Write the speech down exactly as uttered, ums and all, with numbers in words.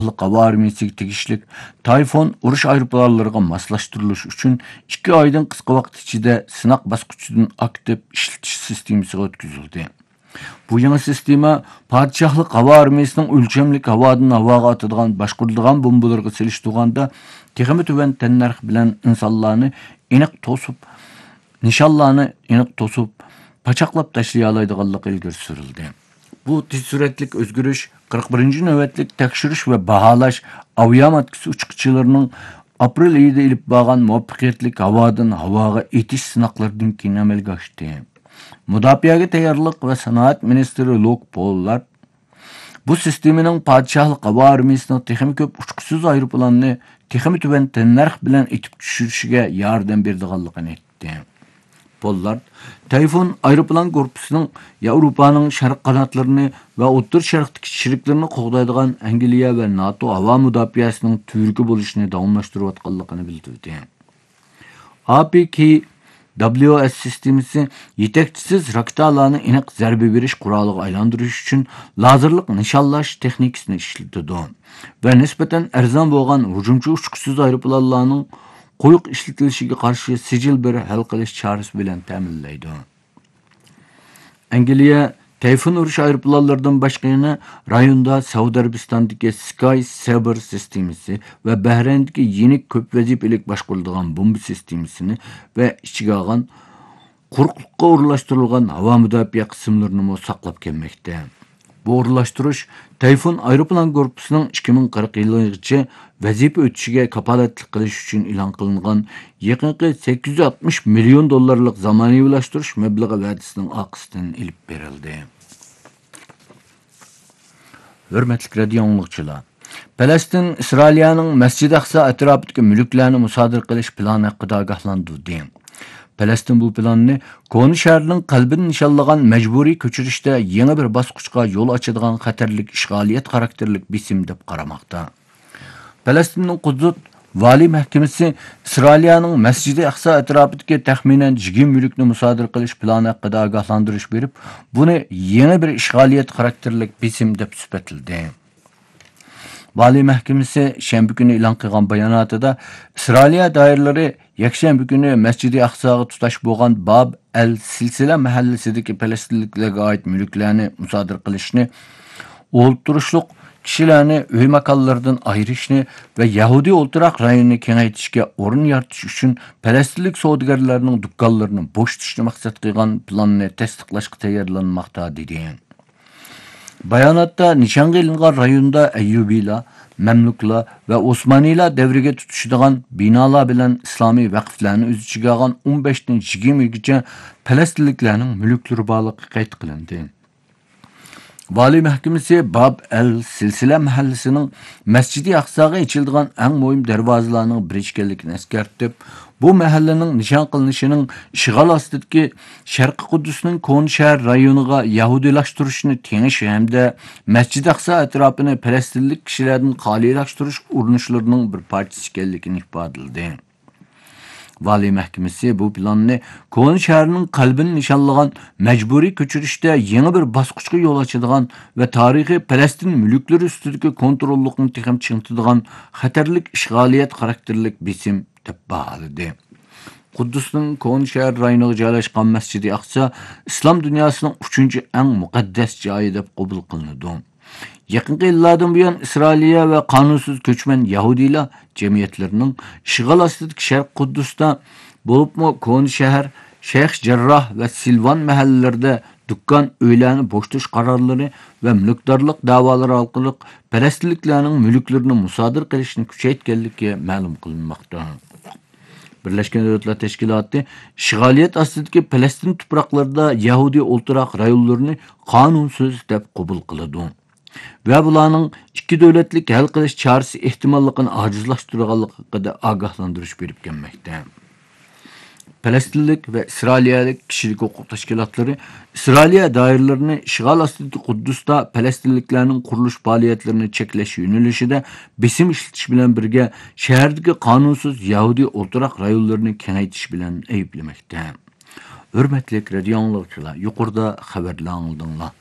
Hava armiyasiga tegishli Tayfun urush aeroplanlariga moslashtirilish uchun ikki oydan qisqa vaqt ichida sinaq bosqichidan aktiv ishlatish sistemasiga o'tkazildi. Bu yangi sistema padişahlık hava armiyasining o'lchamlik havodan havoga atadigan boshqarilgan bombalarga selishtirganda texmi tuban tannarx bilan insonlarni aniq to'sib, nishonlarni aniq to'sib, pachaqlab tashlay oladiganligi ilgari surildi. Bu tez suratlik o'zgarish qirq birinchi navbatlik tekshirish va baholash aviamatkisi uchquvchilarining aprel oyida ilib borgan muvaffaqiyatli havodan havoga etish sinoqlaridan keyin amalga oshdi. Mudofaaga tayyorlik va sanoat ministri Lok Pollard bu sistemaning padişahlık havo armiyasining texnik ko'p uchqusiz aeroplanni texnik tuban tannarx bilan etib tushirishiga yordam berdiganligini aytdi. Pollard, Tayfun aeroplan korpusining Yevropaning sharq qanotlarini va o'rta sharqdagi sheriklarini qo'g'daydigan Angliya va NATO havo mudofaasining turgi bo'lishini davomlashtirayotganligini bildirdi. A P K W S sistemasi yetakchisiz raketalarni aniq zarba berish quroliga aylantirish uchun lazerlik nishonlash texnikasini ishlatadi va nisbatan arzon bo'lgan hujumchi uchqusiz aeroplanlarning qo'yiq ishlatilishiga qarshi sijil bir hal qilish chorasi bilan ta'minlaydi. Angliya Tayfun urush aeroplanlaridan boshqa yana rayonda Saudiya Arabistonidagi Sky Saber sistemasi va Bahrayndagi yenik ko'p vazifalik boshqariladigan bomba sistemasini va ichiga olgan quruqlikqa o'rlashtirilgan havo mudofaa qismlarini saqlab kelmoqda. Bu o'rlashtirish Tayfun aeroplan korpusining ikki ming qirq yilgacha vazifa o'tishiga kapolatlik qilish uchun e'lon qilingan yaqinqi sakkiz yuz oltmish million dollarlik zamonaviylashtirish mablag'i va'dasining oqisidan ilib berildi. Hurmatli radio anglag'chilar, Falastin Isroiliyaning Masjid Aqsa atrofidagi mulklarni musodara qilish plani haqida ogohlantirdi. Falastin bu planni Koni shaharning qalbini nishonlagan majburiy ko'chirishda yangi bir bosqichga yo'l ochadigan xatarlik ishg'oliyat xarakterlik bisim deb qaramoqda. Falastinning Quddus vali mahkamasi Isroiliyaning Masjidi Aqsa atrofidagi taxminan yigirma mulkni musodara qilish plani haqida ogohlantirish berib, buni yangi bir ishg'oliyat xarakterlik bisim deb sifatladi. Vali mahkamasi shanba kuni e'lon qilgan bayonotida Isroiliya doiralari yakshanba kuni Masjidi Aqsoga tutash bo'lgan Bab al-Silsila mahallasidagi falastinliklarga oid mulklarni musodara qilishni, o'ltirishliq kishilarni uy makonlaridan ayirishni va Yahudiy o'ltiroq rayonini kengaytirishga o'rin yaratish uchun falastinlik savdogarlarning do'konlarini bo'shatishni maqsad qilgan planni tasdiqlashga tayyorlanmoqda dedi. Bayonotda nishonga ilingan rayonda Ayyubiylar, Mamluklar va Osmoniylar davriga tutishadigan binolar bilan islomiy vaqflarni o'z ichiga olgan o'n besh dan yigirma gacha falastinliklarning mulklari borligi qayd qilindi. Vali mahkamasi Bab al-Silsila mahallasining Masjidi Aqsoga ichiladigan eng muhim darvozalarning biri ekanligini eskartib, bu mahallaning nishon qilinishining ishg'ol ostidagi Sharqi Quddusning Koni shahar rayoniga yahudiylashtirishni tengish hamda Masjid Aqso atrofini falastinlik kishilardan xolilashtirish urinishlarining bir parchasi ekanligini ifodaladi. Vali mahkamasi bu planni Koni shahrining qalbini nishonlagan majburiy ko'chirishda yangi bir bosqichga yo'l ochadigan va tarixiy Falastin mulklari ustidagi kontrollikni texam chingitadigan xatarlik ishg'oliyat xarakterlik bisim deb baholadi. Quddusning Koni shahar rayoniga joylashgan Masjidi Aqso islom dunyosining uchinchi eng muqaddas joyi deb qabul qilinadi. Yaqinqi yillardan buyon Isroiliya va qonunsiz ko'chman Yahudiylar jamiyatlarining ishg'ol ostidagi Sharq Quddusda bo'libmi Koni shahar, Shayx Jarroh va Silvan mahallalarida dukkan, uylarni bo'shatish qarorlari va mulkdorlik da'volari orqali falastinliklarning mulklarini musodara qilishni kuchaytirganligi ma'lum qilinmoqda. Birlashgan Davlatlar Tashkiloti ishg'oliyat ostidagi Falastin tuproqlarida Yahudiy o'ltiroq rayonlarini qonunsiz deb qabul qiladi. Va bularning ikki davlatlik hal qilish chorasi ehtimolligini ojizlashtirganligi haqida ogohlantirish berib kelmoqda. Falastinlik va Isroiliyalik kishilik huquq tashkilotlari Isroiliya doiralarini ishg'ol ostidagi Quddusda falastinliklarning qurilish faoliyatlarini cheklash yo'nalishida besim ishlatish bilan birga shahardagi qonunsiz Yahudiy o'ltiroq rayonlarini kengaytirish bilan ayblamoqda. Hurmatli radio anglag'chilar, yuqorida xabarlar angladinglar.